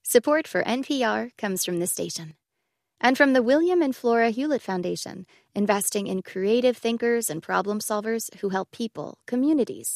Support for NPR comes from the station. And from the William and Flora Hewlett Foundation, investing in creative thinkers and problem solvers who help people, communities,